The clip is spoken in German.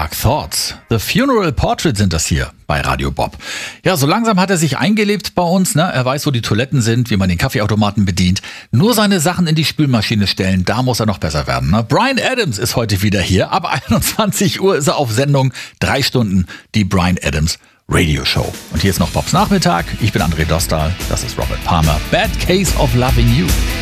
Dark Thoughts. The Funeral Portrait sind das hier bei Radio Bob. Ja, so langsam hat er sich eingelebt bei uns. Ne? Er weiß, wo die Toiletten sind, wie man den Kaffeeautomaten bedient. Nur seine Sachen in die Spülmaschine stellen, da muss er noch besser werden. Ne? Bryan Adams ist heute wieder hier. Ab 21 Uhr ist er auf Sendung. 3 Stunden die Bryan Adams Radio Show. Und hier ist noch Bobs Nachmittag. Ich bin André Dostal. Das ist Robert Palmer. Bad Case of Loving You.